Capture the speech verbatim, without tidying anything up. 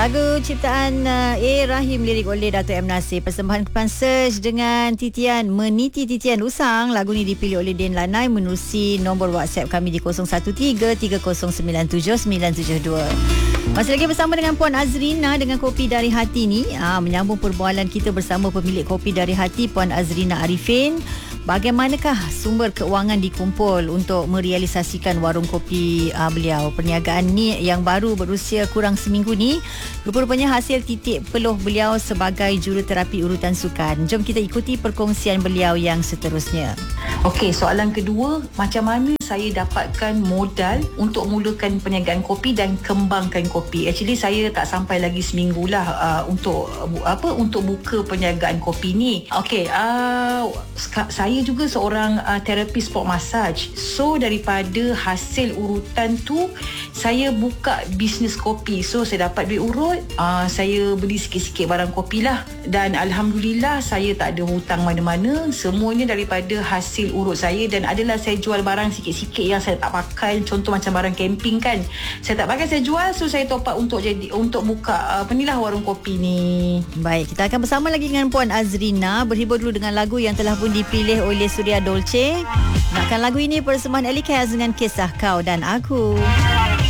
Lagu ciptaan uh, A. Rahim, lirik oleh Dato' M. Nasir. Persembahan Kepan Search dengan titian Meniti Titian Usang. Lagu ni dipilih oleh Din Lanai menerusi nombor WhatsApp kami di kosong satu tiga tiga kosong sembilan tujuh sembilan tujuh dua. Masih lagi bersama dengan Puan Azrina dengan Kopi Dari Hati ni. Ha, menyambung perbualan kita bersama pemilik Kopi Dari Hati, Puan Azrina Arifin. Bagaimanakah sumber keuangan dikumpul untuk merealisasikan warung kopi uh, beliau? Perniagaan ni yang baru berusia kurang seminggu ni rupa-rupanya hasil titik peluh beliau sebagai juruterapi urutan sukan. Jom kita ikuti perkongsian beliau yang seterusnya. Okey, soalan kedua, macam mana saya dapatkan modal untuk mulakan perniagaan kopi dan kembangkan kopi? Actually saya tak sampai lagi seminggu lah uh, untuk uh, apa untuk buka perniagaan kopi ni. Okey, uh, saya Saya juga seorang uh, terapis sport massage. So daripada hasil urutan tu saya buka bisnes kopi. So saya dapat duit urut, uh, saya beli sikit-sikit barang kopi lah. Dan Alhamdulillah saya tak ada hutang mana-mana. Semuanya daripada hasil urut saya. Dan adalah saya jual barang sikit-sikit yang saya tak pakai. Contoh macam barang camping kan, saya tak pakai, saya jual. So saya top up untuk jadi untuk buka uh, apa ni lah warung kopi ni. Baik, kita akan bersama lagi dengan Puan Azrina. Berhibur dulu dengan lagu yang telah pun dipilih oleh Surya Dolce. Nakkan lagu ini persembahan Ellie Kaz dengan Kisah Kau dan Aku.